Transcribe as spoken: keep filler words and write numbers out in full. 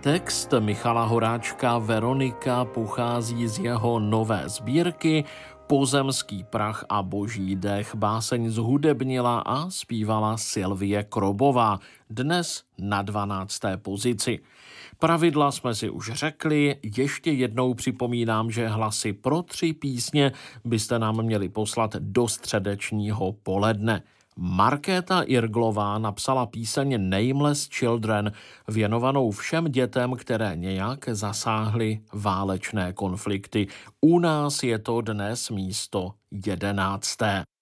Text Michala Horáčka Veronika pochází z jeho nové sbírky Pozemský prach a boží dech. Báseň zhudebnila a zpívala Sylvie Krobová, dnes na dvanácté pozici. Pravidla jsme si už řekli, ještě jednou připomínám, že hlasy pro tři písně byste nám měli poslat do středečního poledne. Markéta Irglová napsala píseň Nameless Children, věnovanou všem dětem, které nějak zasáhly válečné konflikty. U nás je to dnes místo jedenácté.